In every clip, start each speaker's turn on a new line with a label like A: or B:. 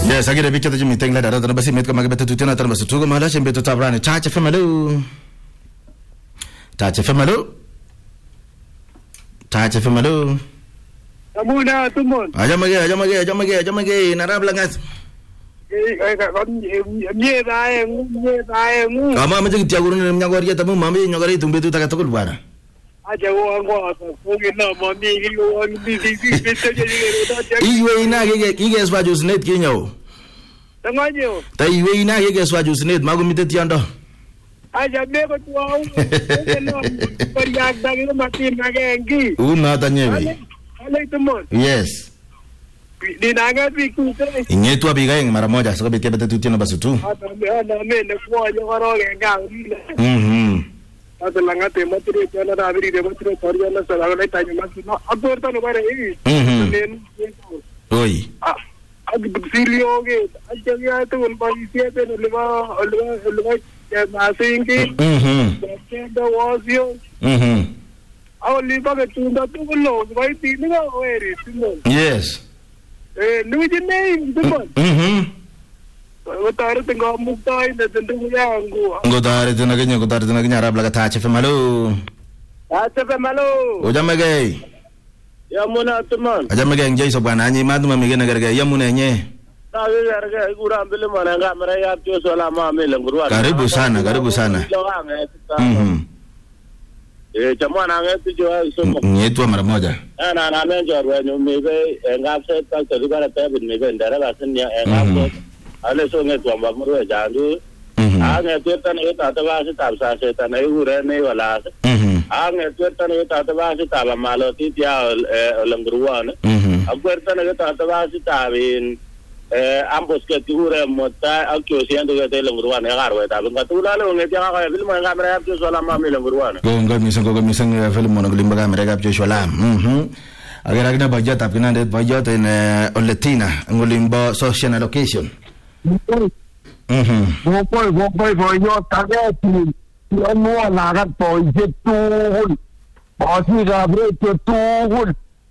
A: Yes, agire bicha taji meeting la dara dara basi met kama betu tuna tan basu tugo mala chembe to tabrani chacha femalo
B: Amuna tumon.
A: Ajamage narab langas.
B: Nye dae.
A: Kama maji tiaguru ni nyagori ya tamu mami nyagori tumbe tu takatokul bwana.
B: Aja wango fungi na mami hiyo wangi
A: iwe ina kige swaju snet kinyo.
B: Tanganyo.
A: Ta iwe ina kige swaju snet mago mite tiando.
B: Aja bego tu au. Periak dagi mati nagengi.
A: Una tanyewe.
B: Ale tumon.
A: Yes.
B: Dinanga biku te.
A: Inyetu abiga yang mara moja saka bete betu tiano basu tu.
B: Ana me ne kwa yo garo genga. Adelangate matri jana daviri de matri torjana salagale tanya masino atorta no bare nen
A: oi
B: ag silioge ajya to un paisia te leva masingi the wasio aw liba ke tunda tu lo vai tinga oeri timo
A: yes
B: nuji name timo Gotare tengo mutai de tengo yangu.
A: Gotare tengo arab laga tache femalo.
B: Tache femalo.
A: Ojamage.
B: Yamuna tuman.
A: Ajamage njai sobana anyi madu mamige nagarga yamuna nye.
B: Tawe garga gura mbele mana ngamara ya tio sola mame lengurwa.
A: Karibu sana.
B: Chamwana ngeti jo somo.
A: Nyetu mara moja.
B: Na menjo rwenyo mebe ngapse ta telibara tabe mebe ndara basenya ngapse. Ale so nge tuamba murwe jandu ange tuetan eta tabasi tabsa setan ai ure nei wala ange tuetan eta tabasi taba maloti dia lengruan agwertan eta tabasi tabin ambos ke ure mota akyo siendo ke lengruan ya garwe tabin katulale nge dia ka film ngamra apjo sola mami lengruan
A: go misang film mono limba kamera apjo sola agar agna budget apina det budget in Oletina ngolimba social allocation
C: Voy yo tagati yo no lagat boy jetul bosi gabre jetul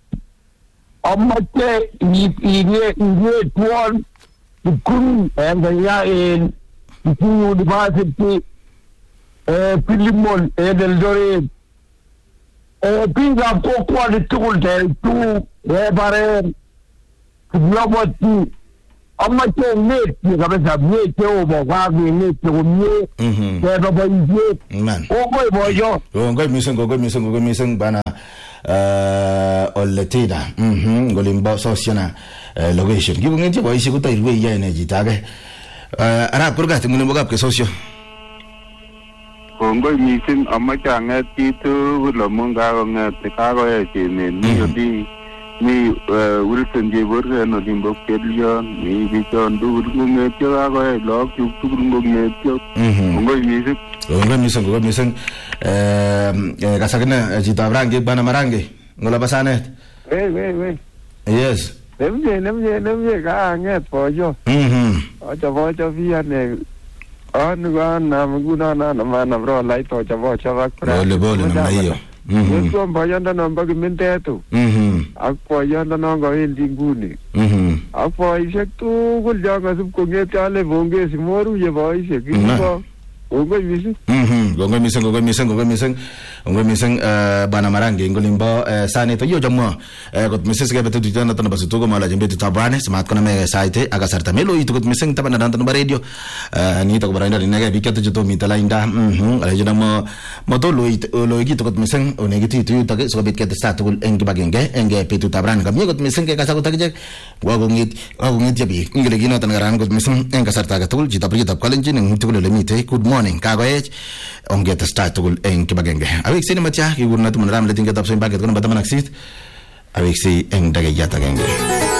C: amache ige tuan kun ya in university Pilimon del Dore pinga poco de tul del tu bare globoti amma che net che aveva niente o guardi net con me che dopo il
A: man
C: o poi voglio
A: go misang bana Oletina ngolimba social location gibo ngenti boy sikuta irwe ya energy tage ara kurga tingulo mogap ke socio
D: Kongo mising amma changa titu lo munga ngati ka go e ni ni Wilson Jeborga no dimbo kelio ni biton du ngumne tira go e lok tu ngumne tyo
A: ngo misang kasagna jita brange bana marange ngola basane yes
C: nemje ka nget pojo ojo via ne on na mguna na mana bro lai to cha vakra
A: bole na hiyo
C: Yesu mbayanda na mbagi mentetu. Akpo yanda na ngo indinguni. Akpo isek tu gul jaga sub ko ngeti ale bonge simoru ye boy isek ko. Ongo misang bana marange ngolimbo sane to yo jammo got misang ga betu jana tan basu to mala jembe ta brane smat kona me saite aga sarta melo itu got misang ta bana dan radio ni to baranda ni ga bikat to mitala inda ala jana mo to lo gitu got misang o negiti tu ta so bit ket sta to engi bagenge enge petu ta brane ga mi got misang ke kasa ko ta je wagongit jabi ngile gino tan garan got misang enga sarta ga tul jita pri ta kalenji ning to le mite good morning kagoej on get start to en kibagenge avec sini matia ki gurna tu manram le tinga tap so impact kono batama naksit avec si en dagayata genge